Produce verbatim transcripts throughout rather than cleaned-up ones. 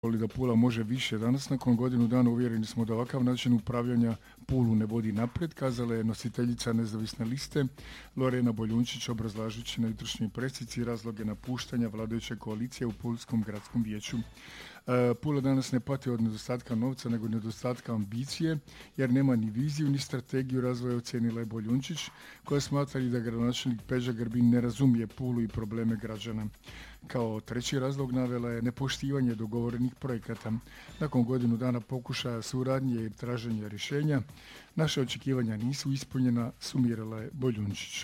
da Pula može više. Danas nakon godinu dana uvjereni smo da ovakav način upravljanja Pulu ne vodi naprijed, kazala je nositeljica nezavisne liste Lorena Boljunčić obrazlažući na jutrošnjoj presici razloge napuštanja vladajuće koalicije u Pulskom gradskom vijeću. Pula danas ne pati od nedostatka novca nego nedostatka ambicije jer nema ni viziju ni strategiju razvoja, ocijenila je Boljunčić koja smatra da gradonačelnik Peđa Grbin ne razumije Pulu i probleme građana. Kao treći razlog navela je nepoštivanje dogovorenih projekata. Nakon godinu dana pokušaja suradnje i traženja rješenja, naše očekivanja nisu ispunjena, sumirala je Boljunčić.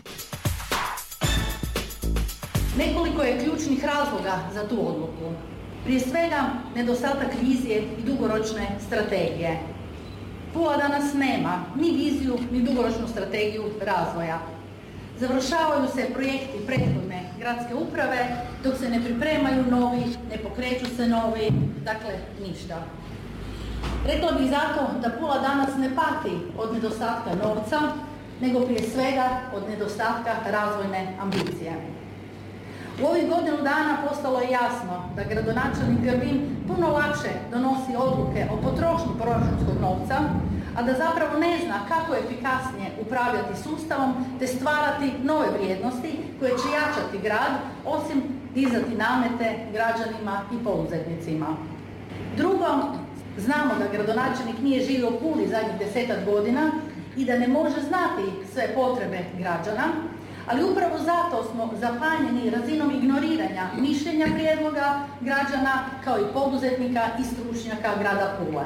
Nekoliko je ključnih razloga za tu odluku. Prije svega, nedostatak vizije i dugoročne strategije. Pula danas nema ni viziju, ni dugoročnu strategiju razvoja. Završavaju se projekti prethodne gradske uprave, dok se ne pripremaju novi, ne pokreću se novi, dakle ništa. Rekla bih zato da Pula danas ne pati od nedostatka novca, nego prije svega od nedostatka razvojne ambicije. U ovih godinu dana postalo je jasno da gradonačelnik Grbin puno lakše donosi odluke o potrošnji proračunskog novca, a da zapravo ne zna kako efikasnije upravljati sustavom te stvarati nove vrijednosti koje će jačati grad, osim dizati namete građanima i poduzetnicima. Drugo, znamo da gradonačelnik nije živio u Puli zadnjih desetak godina i da ne može znati sve potrebe građana, ali upravo zato smo zapanjeni razinom ignoriranja mišljenja prijedloga građana kao i poduzetnika i stručnjaka grada Pule.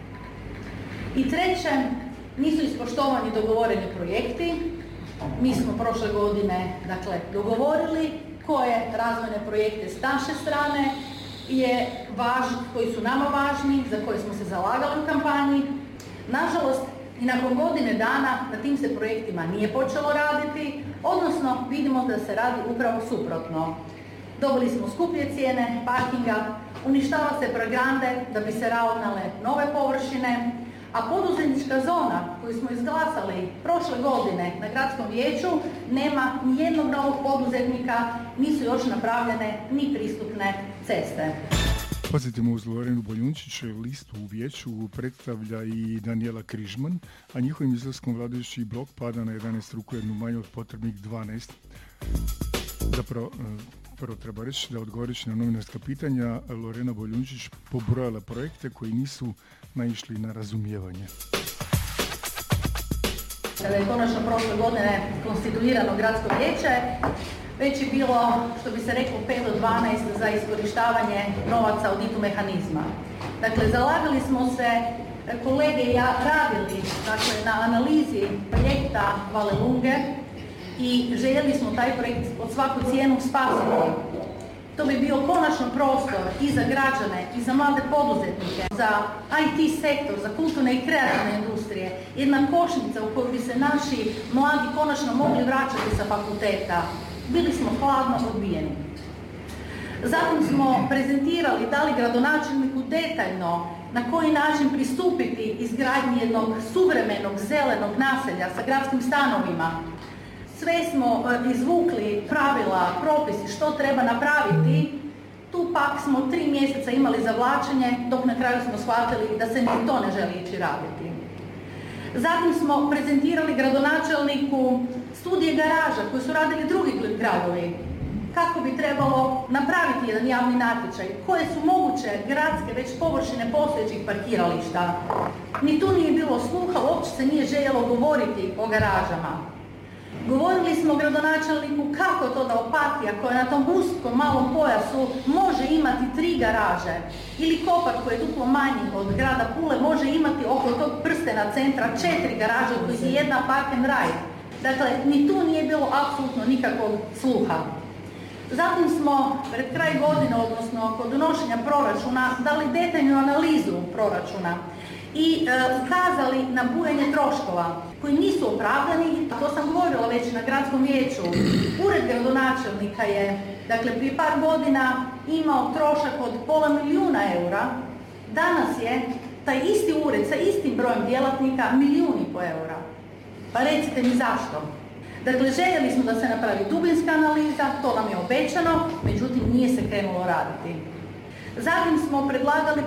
I treće, nisu ispoštovani dogovoreni projekti. Mi smo prošle godine dakle, dogovorili koje razvojne projekte s naše strane je važ, koji su nama važni, za koje smo se zalagali u kampanji. Nažalost, i nakon godine dana na tim se projektima nije počelo raditi, odnosno vidimo da se radi upravo suprotno. Dobili smo skuplje cijene parkinga, uništava se Pragrande da bi se ravnale nove površine, a poduzetnička zona koju smo izglasali prošle godine na gradskom vijeću nema ni jednog novog poduzetnika, nisu još napravljene ni pristupne ceste. Podsjetimo, uz Lorenu Boljunčić listu u vijeću predstavlja i Danijela Križman, a njihovim izlaskom vladajući blok pada na jedanaest ruku, jednu manje od potrebnih dvanaest. Zapravo, prvo treba reći da odgovorići na novinarska pitanja, Lorena Boljunčić pobrojala projekte koji nisu naišli na razumijevanje. Kada je konačno prošle godine konstituirano gradsko vijeće, već je bilo, što bi se reklo, pet do dvanaest za iskorištavanje novaca od I T U mehanizma. Dakle, zalagali smo se, kolege i ja, radili dakle, na analizi projekta Valelunge i željeli smo taj projekt pod svaku cijenu spasiti. To bi bio konačno prostor i za građane, i za mlade poduzetnike, za I T sektor, za kulturne i kreativne industrije. Jedna košnica u kojoj bi se naši mladi konačno mogli vraćati sa fakulteta. Bili smo hladno odbijeni. Zatim smo prezentirali, dali gradonačelniku detaljno na koji način pristupiti izgradnji jednog suvremenog zelenog naselja sa gradskim stanovima. Sve smo izvukli pravila, propisi što treba napraviti. Tu pak smo tri mjeseca imali zavlačenje, dok na kraju smo shvatili da se ni to ne želi ići raditi. Zatim smo prezentirali gradonačelniku studije garaža koje su radili drugi gradovi. Kako bi trebalo napraviti jedan javni natječaj, koje su moguće gradske već površine postojećih parkirališta. Ni tu nije bilo sluha, uopće se nije željelo govoriti o garažama. Govorili smo gradonačelniku kako to da Opatija, koja na tom uskom malom pojasu može imati tri garaže, ili Kopar koji je duplo manji od grada Pule može imati oko tog prstena centra četiri garaže od kojih je jedna park and ride. Dakle, ni tu nije bilo apsolutno nikakvog sluha. Zatim smo pred kraj godine, odnosno kod donošenja proračuna, dali detaljnu analizu proračuna i e, ukazali na bujanje troškova koji nisu opravdani. To sam govorila već na gradskom vijeću. Ured gradonačelnika je, dakle, prije par godina imao trošak od pola milijuna eura. Danas je taj isti ured sa istim brojem djelatnika milijun i po eura. Pa recite mi zašto? Dakle, željeli smo da se napravi dubinska analiza, to nam je obećano, međutim nije se krenulo raditi. Zatim smo predlagali